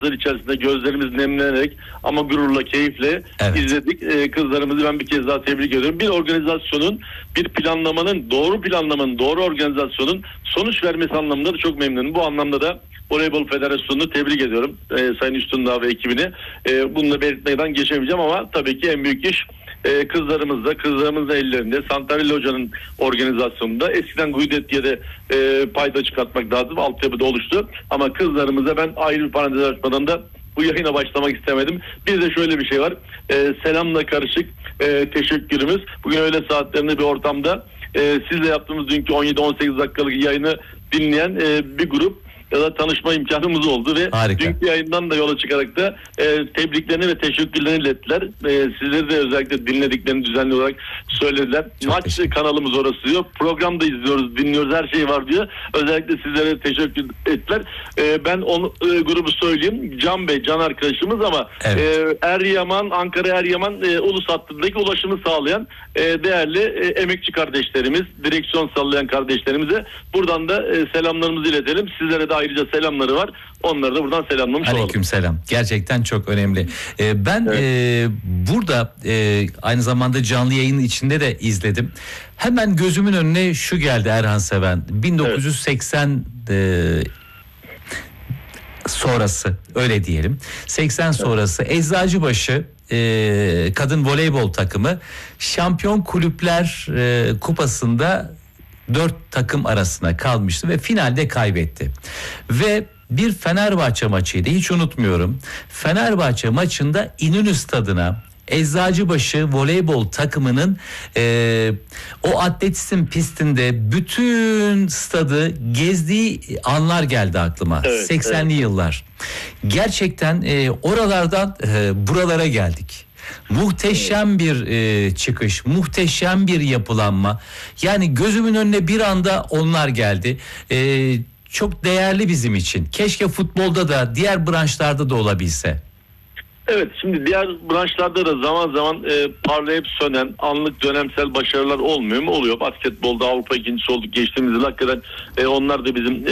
içerisinde gözlerimiz nemlenerek ama gururla, keyifle izledik. Kızlarımızı ben bir kez daha tebrik ediyorum. Bir organizasyonun, bir planlamanın, doğru organizasyonun sonuç vermesi anlamında da çok memnunum. Bu anlamda da Voleybol Federasyonu'nu tebrik ediyorum. Sayın Üstündağ ve ekibini. Bunu da belirtmeden geçemeyeceğim ama tabii ki en büyük iş kızlarımızın ellerinde. Santarelli Hoca'nın organizasyonunda. Eskiden Guidetti'ye payda çıkartmak lazım. Altyapıda oluştu. Ama kızlarımıza ben ayrı bir parantez açmadan da bu yayına başlamak istemedim. Bir de şöyle bir şey var. Selamla karışık teşekkürümüz. Bugün öğle saatlerinde bir ortamda sizle yaptığımız dünkü 17-18 dakikalık yayını dinleyen bir grup ya da tanışma imkanımız oldu ve dünkü yayından da yola çıkarak da tebriklerini ve teşekkürlerini ilettiler. Sizleri de özellikle dinlediklerini düzenli olarak söylediler. Maç kanalımız orası diyor. Programda izliyoruz, dinliyoruz, her şey var diyor. Özellikle sizlere teşekkür ettiler. Ben grubu söyleyeyim. Can arkadaşımız ama Eryaman, Ankara Eryaman ulus hattındaki ulaşımı sağlayan değerli emekçi kardeşlerimiz, direksiyon sallayan kardeşlerimize buradan da selamlarımızı iletelim. Sizlere de ayrıca selamları var. Onları da buradan selamlamış olalım. Aleykümselam. Gerçekten çok önemli. Ben burada aynı zamanda canlı yayının içinde de izledim. Hemen gözümün önüne şu geldi Erhan Seven. 1980 sonrası öyle diyelim. 80 sonrası Eczacıbaşı kadın voleybol takımı Şampiyon Kulüpler Kupası'nda 4 takım arasına kalmıştı ve finalde kaybetti. Ve bir Fenerbahçe maçıydı, hiç unutmuyorum. Fenerbahçe maçında İnönü Stadı'na Eczacıbaşı voleybol takımının o atletizm pistinde bütün stadı gezdiği anlar geldi aklıma. 80'li yıllar. Gerçekten oralardan buralara geldik. Muhteşem bir çıkış, muhteşem bir yapılanma. Yani gözümün önüne bir anda onlar geldi. Çok değerli bizim için. Keşke futbolda da diğer branşlarda da olabilse. Evet, şimdi diğer branşlarda da zaman zaman parlayıp sönen anlık dönemsel başarılar olmuyor mu? Oluyor. Basketbolda Avrupa ikincisi olduk geçtiğimiz yıl. Hakikaten onlar da bizim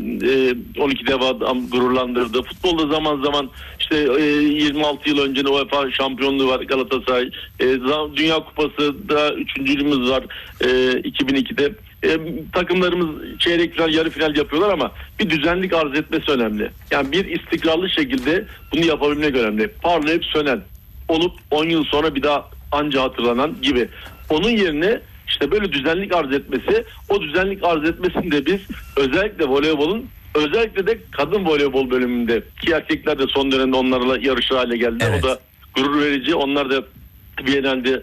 12 defa gururlandırdı. Futbolda zaman zaman işte 26 yıl önce UEFA şampiyonluğu var Galatasaray. Dünya Kupası da üçüncülüğümüz var 2002'de. Takımlarımız çeyrek final, yarı final yapıyorlar ama bir düzenlik arz etmesi önemli. Yani bir istikrarlı şekilde bunu yapabilmek önemli. Parlayıp sönen, olup 10 yıl sonra bir daha anca hatırlanan gibi. Onun yerine işte böyle düzenlik arz etmesi, o düzenlik arz etmesinde biz özellikle voleybolun, özellikle de kadın voleybol bölümünde ki erkekler de son dönemde onlarla yarışır hale geldi. Evet. O da gurur verici. Onlar da Viyana'da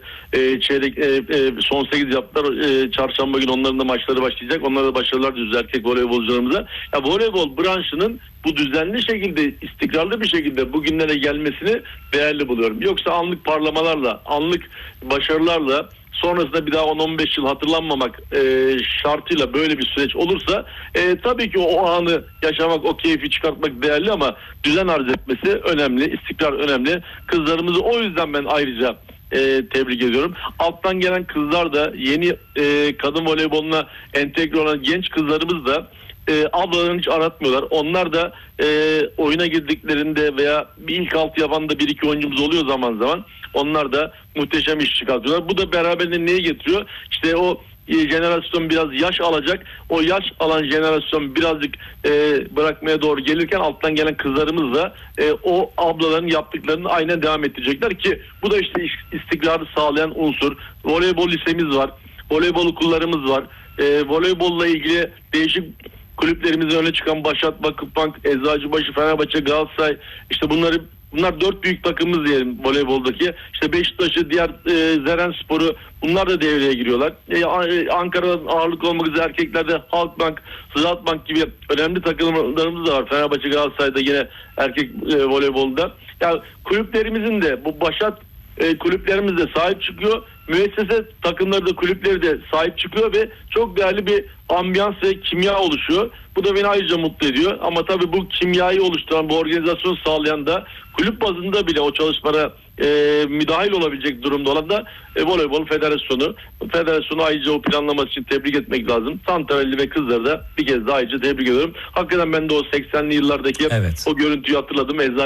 son 8 yaptılar. Çarşamba günü onların da maçları başlayacak. Onlara da başarılar diliyoruz erkek voleybolcularımıza. Ya voleybol branşının bu düzenli şekilde, istikrarlı bir şekilde bugünlere gelmesini değerli buluyorum. Yoksa anlık parlamalarla, anlık başarılarla sonrasında bir daha 10-15 yıl hatırlanmamak şartıyla böyle bir süreç olursa tabii ki o anı yaşamak, o keyfi çıkartmak değerli ama düzen arz etmesi önemli, istikrar önemli. Kızlarımızı o yüzden ben ayrıca tebrik ediyorum. Alttan gelen kızlar da yeni kadın voleyboluna entegre olan genç kızlarımız da ablalarını hiç aratmıyorlar. Onlar da oyuna girdiklerinde veya bir ilk altı yapan da 1-2 oyuncumuz oluyor zaman zaman. Onlar da muhteşem iş çıkartıyorlar. Bu da beraberinde neyi getiriyor? İşte o jenerasyon biraz yaş alacak. O yaş alan jenerasyon birazcık bırakmaya doğru gelirken alttan gelen kızlarımız da o ablaların yaptıklarını aynen devam ettirecekler ki bu da işte istikrarı sağlayan unsur. Voleybol lisemiz var. Voleybol okullarımız var. Voleybolla ilgili değişik kulüplerimizin öne çıkan Başak, Vakıfbank, Eczacıbaşı, Fenerbahçe, Galatasaray, işte bunlar 4 büyük takımımız diyelim voleyboldaki. İşte Beşiktaş'ı, diğer Zerenspor'u, bunlar da devreye giriyorlar. Ankara'dan ağırlık olmak üzere erkeklerde Halkbank, Ziraatbank gibi önemli takımlarımız da var. Fenerbahçe, Galatasaray'da yine erkek voleybolda. Yani kulüplerimizin de bu Başak kulüplerimiz de sahip çıkıyor. Müessese takımları da, kulüpleri de sahip çıkıyor ve çok değerli bir ambiyans ve kimya oluşuyor. Bu da beni ayrıca mutlu ediyor. Ama tabii bu kimyayı oluşturan, bu organizasyonu sağlayan da kulüp bazında bile o çalışmalara müdahil olabilecek durumda olan da Voleybol Federasyonu. Federasyonu ayrıca o planlaması için tebrik etmek lazım. Santravelli ve kızları da bir kez daha ayrıca tebrik ediyorum. Hakikaten ben de o 80'li yıllardaki o görüntüyü hatırladım.